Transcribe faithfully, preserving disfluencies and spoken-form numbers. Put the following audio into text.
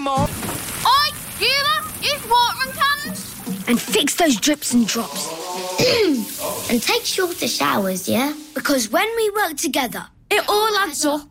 Mom. Oi, you lot, use watering cans. And fix those drips and drops. And take shorter showers, yeah? Because when we work together, It all adds up.